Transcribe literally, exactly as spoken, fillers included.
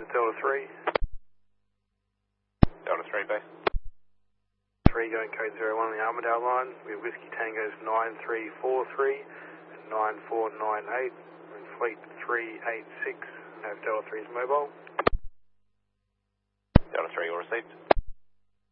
Delta three. Delta three base. three going code zero one on the Armadale line. We have Whiskey Tango's nine three four three and nine four nine eight. And Fleet three eight six. Have Delta three's mobile. Delta three, all received.